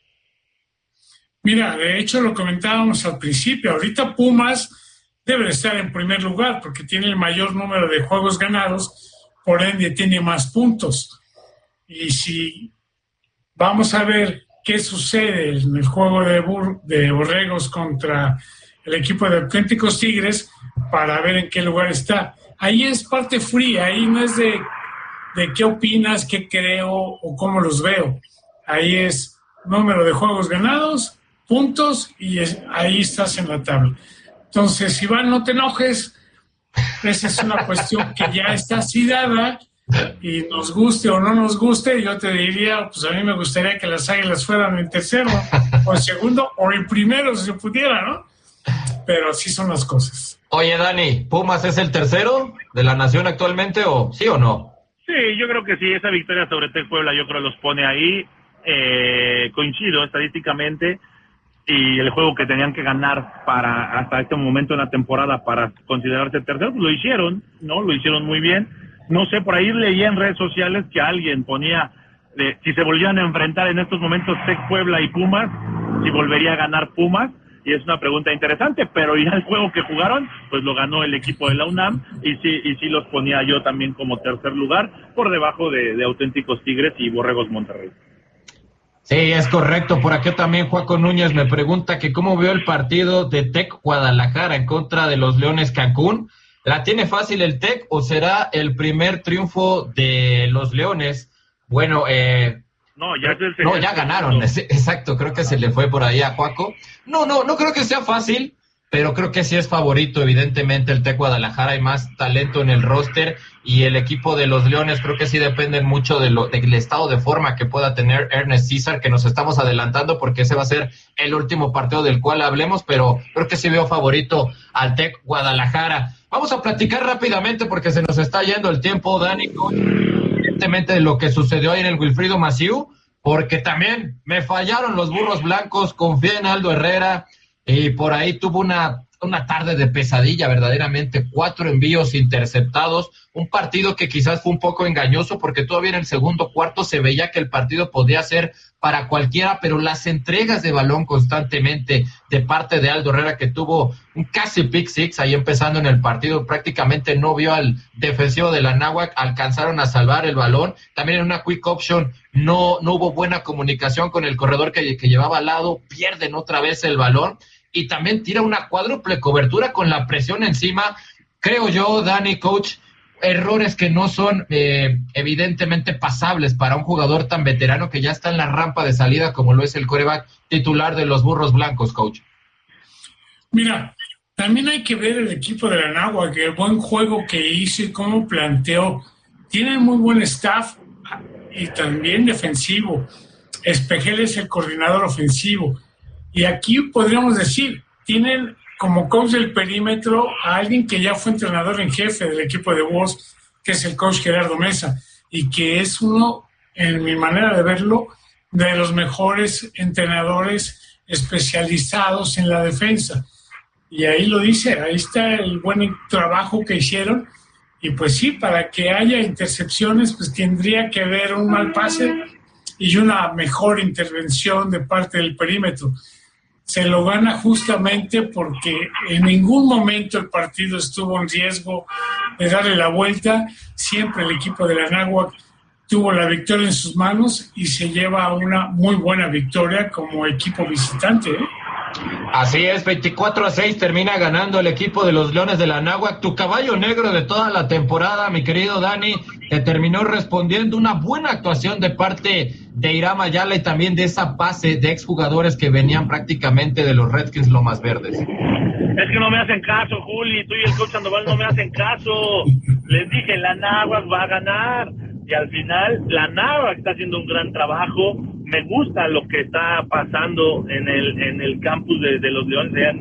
Mira, de hecho lo comentábamos al principio, ahorita Pumas debe estar en primer lugar porque tiene el mayor número de juegos ganados, por ende tiene más puntos. Y si vamos a ver qué sucede en el juego de Borregos contra el equipo de Auténticos Tigres, para ver en qué lugar está. Ahí es parte fría, ahí no es de qué opinas, qué creo o cómo los veo. Ahí es número de juegos ganados, puntos, y ahí estás en la tabla. Entonces, Iván, no te enojes, esa es una cuestión que ya está así dada, y nos guste o no nos guste, yo te diría, pues a mí me gustaría que las Águilas fueran en tercero, o en segundo, o en primero, si se pudiera, ¿no? Pero así son las cosas. Oye, Dani, ¿Pumas es el tercero de la nación actualmente o sí o no? Sí, yo creo que sí, esa victoria sobre Tec Puebla yo creo los pone ahí, coincido estadísticamente, y el juego que tenían que ganar para hasta este momento en la temporada para considerarse tercero, pues lo hicieron, ¿no? Lo hicieron muy bien. No sé, por ahí leía en redes sociales que alguien ponía, si se volvían a enfrentar en estos momentos Tec Puebla y Pumas, si volvería a ganar Pumas. Y es una pregunta interesante, pero ya el juego que jugaron, pues lo ganó el equipo de la UNAM, y sí los ponía yo también como tercer lugar, por debajo de Auténticos Tigres y Borregos Monterrey. Sí, es correcto. Por aquí también Juaco Núñez me pregunta que cómo vio el partido de Tec Guadalajara en contra de los Leones Cancún. ¿La tiene fácil el Tec o será el primer triunfo de los Leones? Bueno, ya ganaron, exacto, creo que se le fue por ahí a Juaco. No creo que sea fácil, pero creo que sí es favorito, evidentemente, el Tec Guadalajara. Hay más talento en el roster y el equipo de los Leones creo que sí dependen mucho del estado de forma que pueda tener Ernest César, que nos estamos adelantando porque ese va a ser el último partido del cual hablemos, pero creo que sí veo favorito al Tec Guadalajara. Vamos a platicar rápidamente porque se nos está yendo el tiempo, Dani, evidentemente de lo que sucedió ahí en el Wilfrido Massieu, porque también me fallaron los burros blancos, confié en Aldo Herrera y por ahí tuvo una tarde de pesadilla, verdaderamente, 4 envíos interceptados, un partido que quizás fue un poco engañoso porque todavía en el segundo cuarto se veía que el partido podía ser para cualquiera, pero las entregas de balón constantemente de parte de Aldo Herrera, que tuvo un casi pick six ahí empezando en el partido, prácticamente no vio al defensivo de la Anáhuac, alcanzaron a salvar el balón, también en una quick option no hubo buena comunicación con el corredor que llevaba al lado, pierden otra vez el balón, y también tira una cuádruple cobertura con la presión encima. Creo yo, Dani, coach, errores que no son evidentemente pasables para un jugador tan veterano que ya está en la rampa de salida como lo es el quarterback titular de los burros blancos, coach. Mira, también hay que ver el equipo de la Anáhuac, el buen juego que hizo y cómo planteó. Tienen muy buen staff y también defensivo. Espejel es el coordinador ofensivo. Y aquí podríamos decir, tienen como coach del perímetro a alguien que ya fue entrenador en jefe del equipo de Wolves, que es el coach Gerardo Mesa, y que es uno, en mi manera de verlo, de los mejores entrenadores especializados en la defensa. Y ahí lo dice, ahí está el buen trabajo que hicieron. Y pues sí, para que haya intercepciones, pues tendría que haber un mal pase y una mejor intervención de parte del perímetro. Se lo gana justamente porque en ningún momento el partido estuvo en riesgo de darle la vuelta. Siempre el equipo de la Anáhuac tuvo la victoria en sus manos y se lleva una muy buena victoria como equipo visitante, ¿eh? Así es, 24-6 termina ganando el equipo de los Leones de la Anáhuac. Tu caballo negro de toda la temporada, mi querido Dani, te terminó respondiendo una buena actuación de parte de Iram Ayala y también de esa base de exjugadores que venían prácticamente de los Redskins Lomas Verdes. Es que no me hacen caso, Juli, tú y el coach Sandoval no me hacen caso. Les dije, la Anáhuac va a ganar. Y al final, la Anáhuac está haciendo un gran trabajo. Me gusta lo que está pasando en el campus de los Leones allá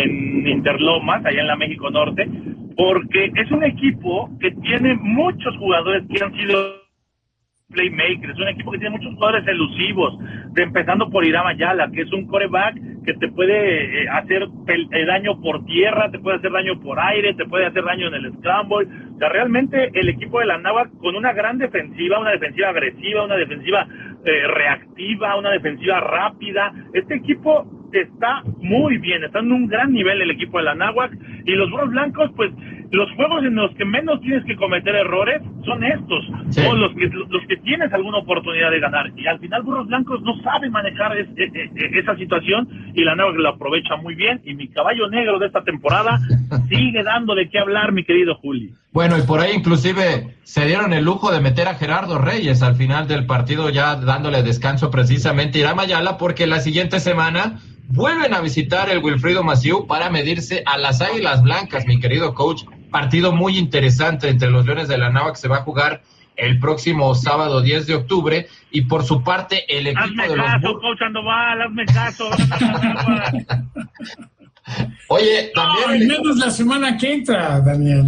en Interlomas, allá en la México Norte, porque es un equipo que tiene muchos jugadores que han sido playmakers, es un equipo que tiene muchos jugadores elusivos, empezando por Iram Ayala, que es un quarterback que te puede hacer daño por tierra, te puede hacer daño por aire, te puede hacer daño en el scramble. O sea, realmente el equipo de la Anáhuac con una gran defensiva, una defensiva agresiva, una defensiva reactiva, una defensiva rápida. Este equipo está muy bien, está en un gran nivel el equipo de la Anáhuac, y los burros blancos, pues los juegos en los que menos tienes que cometer errores son estos, sí. Son los que tienes alguna oportunidad de ganar, y al final burros blancos no saben manejar esa situación, y la Anáhuac lo aprovecha muy bien, y mi caballo negro de esta temporada sigue dando de qué hablar, mi querido Juli. Bueno, y por ahí inclusive se dieron el lujo de meter a Gerardo Reyes al final del partido, ya dándole descanso precisamente a Iram Ayala, porque la siguiente semana vuelven a visitar el Wilfrido Massieu para medirse a las Águilas Blancas, mi querido coach. Partido muy interesante entre los Leones de la Anáhuac, se va a jugar el próximo sábado 10 de octubre, y por su parte el equipo hazme de los... Hazme caso, coach Sandoval, hazme caso. Oye, también... No, menos la semana que entra, Daniel.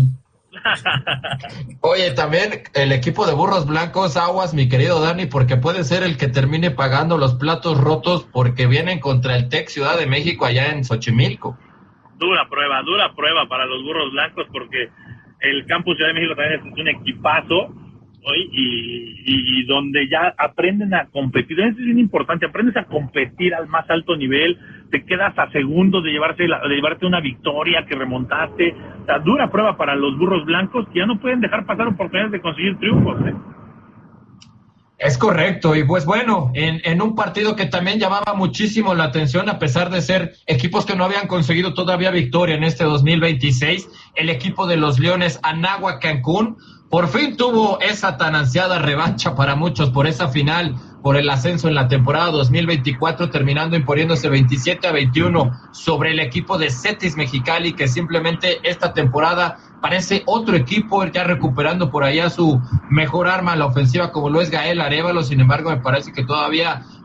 Oye, también el equipo de burros blancos, aguas, mi querido Dani, porque puede ser el que termine pagando los platos rotos, porque vienen contra el TEC Ciudad de México allá en Xochimilco. Dura prueba para los burros blancos, porque el campus Ciudad de México también es un equipazo, hoy, y donde ya aprenden a competir. Eso es bien importante, aprendes a competir al más alto nivel, te quedas a segundos de llevarte una victoria que remontaste. O sea, dura prueba para los burros blancos, que ya no pueden dejar pasar oportunidades de conseguir triunfos, ¿eh? Es correcto, y pues bueno, en un partido que también llamaba muchísimo la atención, a pesar de ser equipos que no habían conseguido todavía victoria en este 2026, el equipo de los Leones Anáhuac Cancún por fin tuvo esa tan ansiada revancha para muchos por esa final, por el ascenso en la temporada 2024, terminando imponiéndose 27-21 sobre el equipo de Cetis Mexicali, que simplemente esta temporada parece otro equipo, ya recuperando por allá su mejor arma a la ofensiva, como lo es Gael Arévalo. Sin embargo, me parece que todavía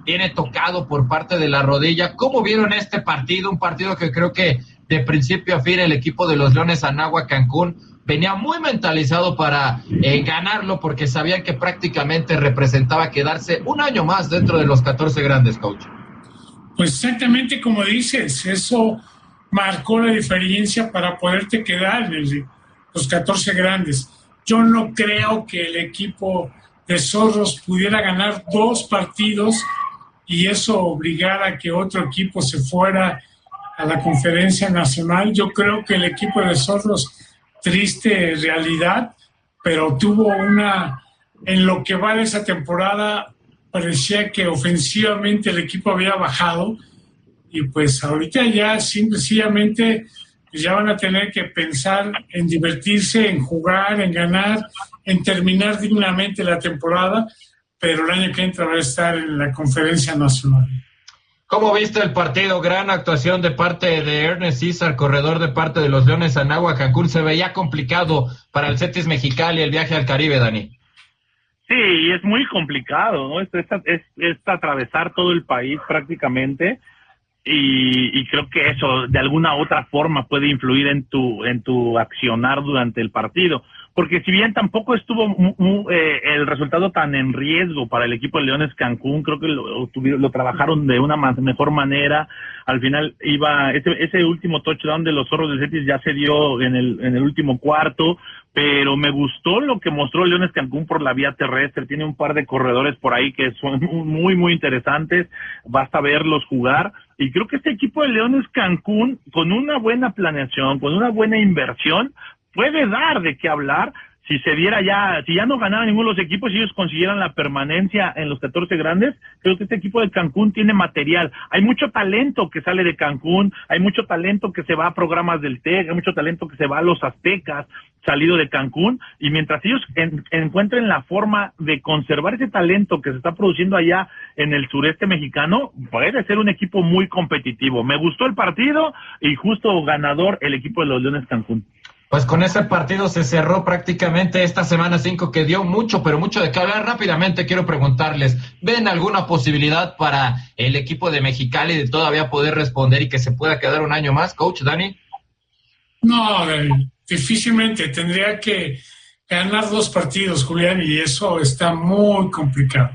viene tocado por parte de la rodilla. ¿Cómo vieron este partido? Un partido que creo que de principio a fin el equipo de los Leones Anáhuac Cancún venía muy mentalizado para ganarlo, porque sabían que prácticamente representaba quedarse un año más dentro de los 14 grandes, coach. Pues exactamente como dices, eso marcó la diferencia para poderte quedar en los 14 grandes. Yo no creo que el equipo de Zorros pudiera ganar 2 partidos y eso obligara a que otro equipo se fuera a la conferencia nacional. Yo creo que el equipo de Zorros, triste realidad, pero tuvo en lo que va de esa temporada, parecía que ofensivamente el equipo había bajado y pues ahorita ya sencillamente ya van a tener que pensar en divertirse, en jugar, en ganar, en terminar dignamente la temporada, pero el año que entra va a estar en la conferencia nacional. ¿Cómo viste el partido? Gran actuación de parte de Ernest César, corredor de parte de los Leones Anáhuac Cancún. Se veía complicado para el Cetis Mexicali el viaje al Caribe, Dani. Sí, es muy complicado, ¿no? Es atravesar todo el país prácticamente y creo que eso de alguna otra forma puede influir en tu accionar durante el partido. Porque si bien tampoco estuvo el resultado tan en riesgo para el equipo de Leones Cancún, creo que lo trabajaron de una mejor manera. Al final ese último touchdown de los Zorros del Cetis ya se dio en el último cuarto, pero me gustó lo que mostró Leones Cancún por la vía terrestre. Tiene un par de corredores por ahí que son muy, muy interesantes. Basta verlos jugar. Y creo que este equipo de Leones Cancún, con una buena planeación, con una buena inversión, puede dar de qué hablar. Si ya no ganaran ninguno de los equipos y ellos consiguieran la permanencia en los 14 grandes, creo que este equipo de Cancún tiene material. Hay mucho talento que sale de Cancún, hay mucho talento que se va a programas del TEC, hay mucho talento que se va a los Aztecas, salido de Cancún, y mientras ellos encuentren la forma de conservar ese talento que se está produciendo allá en el sureste mexicano, puede ser un equipo muy competitivo. Me gustó el partido y justo ganador el equipo de los Leones Cancún. Pues con ese partido se cerró prácticamente esta semana 5 que dio mucho, pero mucho de qué hablar. Rápidamente quiero preguntarles, ¿ven alguna posibilidad para el equipo de Mexicali de todavía poder responder y que se pueda quedar un año más, coach Dani? No, difícilmente. Tendría que ganar 2 partidos, Julián, y eso está muy complicado.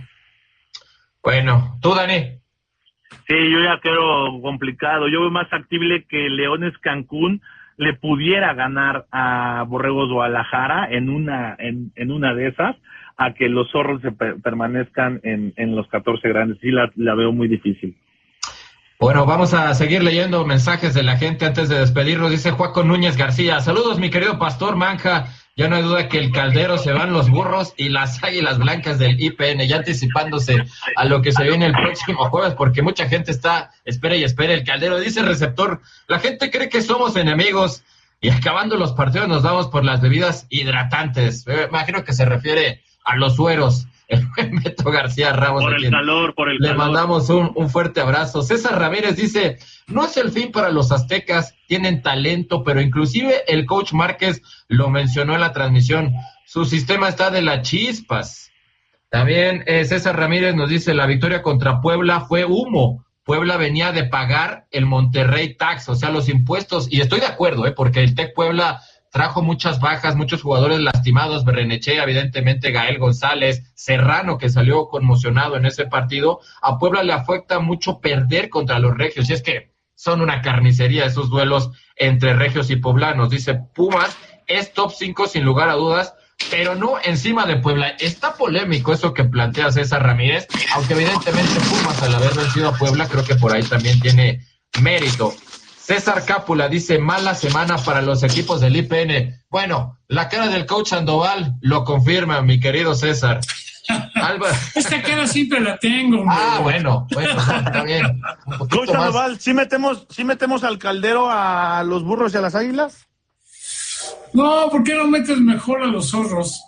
Bueno, ¿tú, Dani? Sí, yo ya creo complicado. Yo veo más factible que Leones Cancún le pudiera ganar a Borregos Guadalajara en una de esas, a que los Zorros permanezcan en los 14 grandes. Sí, la veo muy difícil. Bueno, vamos a seguir leyendo mensajes de la gente antes de despedirnos. Dice Juaco Núñez García: saludos, mi querido Pastor Manja. Ya no hay duda que el Caldero se van los burros y las Águilas Blancas del IPN, ya anticipándose a lo que se viene el próximo jueves, porque mucha gente está, espera y espera. El Caldero dice receptor: la gente cree que somos enemigos y acabando los partidos nos damos por las bebidas hidratantes. Me imagino que se refiere a los sueros. El buen Beto García Ramos. Por el calor. Le mandamos un fuerte abrazo. César Ramírez dice: no es el fin para los aztecas, tienen talento, pero inclusive el coach Márquez lo mencionó en la transmisión, su sistema está de las chispas. También César Ramírez nos dice: la victoria contra Puebla fue humo. Puebla venía de pagar el Monterrey Tax, o sea, los impuestos, y estoy de acuerdo, porque el TEC Puebla trajo muchas bajas, muchos jugadores lastimados, Berrenechea, evidentemente Gael González, Serrano, que salió conmocionado en ese partido. A Puebla le afecta mucho perder contra los regios, y es que son una carnicería esos duelos entre regios y poblanos. Dice: Pumas es top 5 sin lugar a dudas, pero no encima de Puebla. Está polémico eso que plantea César Ramírez, aunque evidentemente Pumas, al haber vencido a Puebla, creo que por ahí también tiene mérito. César Cápula dice: mala semana para los equipos del IPN. Bueno, la cara del coach Sandoval lo confirma, mi querido César. Álvaro. Esta cara siempre la tengo, hombre. Bueno, está bien. Coach Sandoval, ¿sí metemos al Caldero a los burros y a las águilas? No, ¿por qué no metes mejor a los zorros?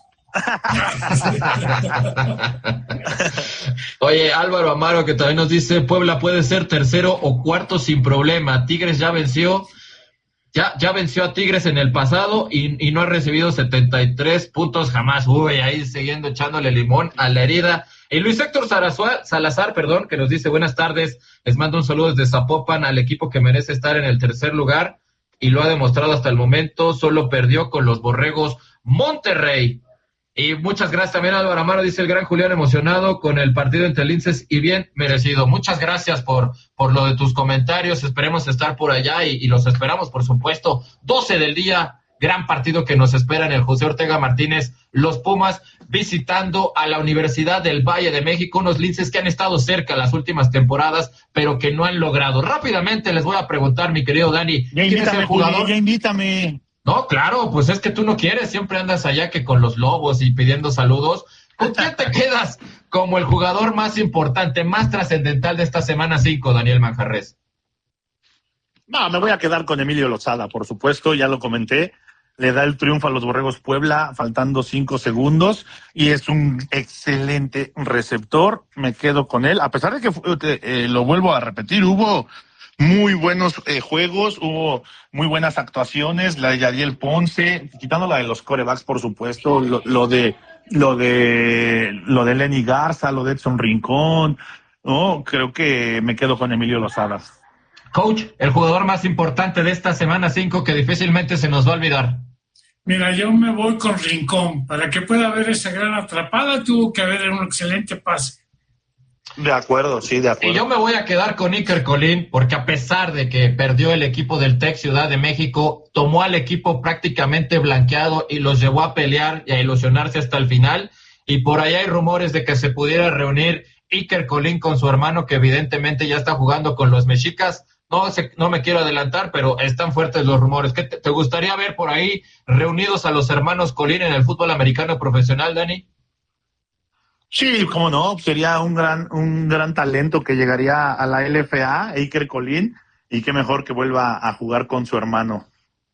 Oye, Álvaro Amaro, que también nos dice: Puebla puede ser tercero o cuarto sin problema. Tigres ya venció ya venció a Tigres en el pasado y no ha recibido 73 puntos jamás. Uy, ahí siguiendo echándole limón a la herida. Y Luis Héctor Salazar, que nos dice buenas tardes, les mando un saludo desde Zapopan al equipo que merece estar en el tercer lugar y lo ha demostrado hasta el momento, solo perdió con los Borregos Monterrey. Y muchas gracias también a Álvaro Amaro, dice el gran Julián, emocionado con el partido entre Linces y bien merecido. Muchas gracias por lo de tus comentarios, esperemos estar por allá y los esperamos, por supuesto. 12 del día, gran partido que nos espera en el José Ortega Martínez, los Pumas visitando a la Universidad del Valle de México, unos Linces que han estado cerca las últimas temporadas, pero que no han logrado. Rápidamente les voy a preguntar, mi querido Dani, ¿quién es el jugador? Ya invítame. No, claro, pues es que tú no quieres, siempre andas allá que con los lobos y pidiendo saludos. ¿Con quién te quedas como el jugador más importante, más trascendental de esta semana 5, Daniel Manjarres? No, me voy a quedar con Emilio Lozada, por supuesto, ya lo comenté. Le da el triunfo a los Borregos Puebla, faltando 5 segundos, y es un excelente receptor. Me quedo con él, a pesar de que lo vuelvo a repetir, hubo muy buenos juegos, hubo muy buenas actuaciones, la de Yadiel Ponce, quitando la de los quarterbacks, por supuesto, lo de Lenny Garza, lo de Edson Rincón, no, creo que me quedo con Emilio Lozada. Coach, el jugador más importante de esta semana 5 que difícilmente se nos va a olvidar. Mira, yo me voy con Rincón. Para que pueda haber esa gran atrapada, tuvo que haber un excelente pase. De acuerdo, sí, de acuerdo. Y yo me voy a quedar con Iker Colín, porque a pesar de que perdió el equipo del TEC Ciudad de México, tomó al equipo prácticamente blanqueado y los llevó a pelear y a ilusionarse hasta el final. Y por ahí hay rumores de que se pudiera reunir Iker Colín con su hermano, que evidentemente ya está jugando con los mexicas. No me quiero adelantar, pero están fuertes los rumores. ¿Qué te gustaría ver por ahí reunidos a los hermanos Colín en el fútbol americano profesional, Dani? Sí, cómo no, sería un gran talento que llegaría a la LFA, Iker Colín, y qué mejor que vuelva a jugar con su hermano.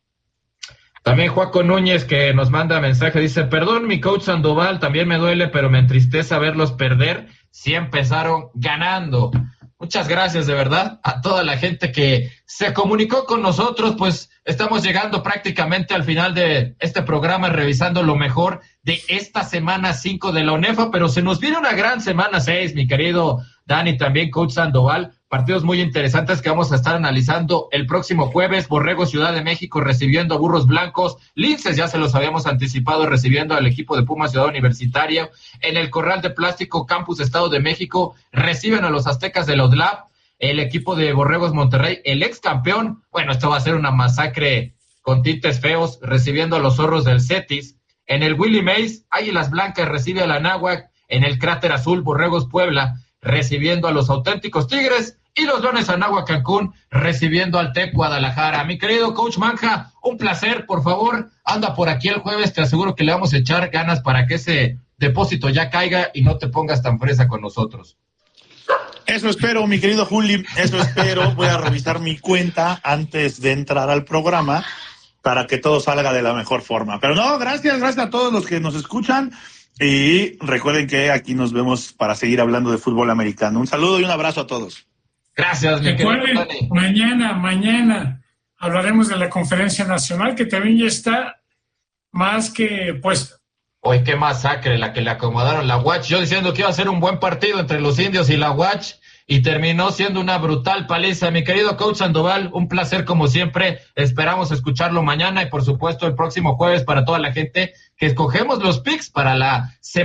También Juaco Núñez, que nos manda mensaje, dice, perdón mi coach Sandoval, también me duele, pero me entristece verlos perder, sí empezaron ganando. Muchas gracias de verdad a toda la gente que se comunicó con nosotros, pues estamos llegando prácticamente al final de este programa, revisando lo mejor de esta semana 5 de la UNEFA, pero se nos viene una gran semana 6, mi querido Dani, también coach Sandoval, partidos muy interesantes que vamos a estar analizando el próximo jueves. Borregos Ciudad de México recibiendo a Burros Blancos, Linces ya se los habíamos anticipado recibiendo al equipo de Pumas Ciudad Universitaria, en el Corral de Plástico Campus Estado de México reciben a los Aztecas de la UDLAP, el equipo de Borregos Monterrey, el ex campeón, bueno, esto va a ser una masacre con tintes feos, recibiendo a los Zorros del Cetis, en el Willie Mays, Águilas Blancas recibe a la Anáhuac, en el Cráter Azul, Borregos Puebla, recibiendo a los Auténticos Tigres, y los Leones Anáhuac Cancún recibiendo al TEC Guadalajara. Mi querido coach Manja, un placer, por favor, anda por aquí el jueves, te aseguro que le vamos a echar ganas para que ese depósito ya caiga y no te pongas tan fresa con nosotros. Eso espero, mi querido Juli, eso espero. Voy a revisar mi cuenta antes de entrar al programa para que todo salga de la mejor forma. Pero no, gracias a todos los que nos escuchan. Y recuerden que aquí nos vemos para seguir hablando de fútbol americano. Un saludo y un abrazo a todos. Gracias, mi querido Dani. Mañana hablaremos de la conferencia nacional, que también ya está más que puesta. Hoy qué masacre la que le acomodaron la Watch. Yo diciendo que iba a ser un buen partido entre los indios y la Watch, y terminó siendo una brutal paliza. Mi querido coach Sandoval, un placer como siempre. Esperamos escucharlo mañana y por supuesto el próximo jueves para toda la gente que escogemos los picks para la semana.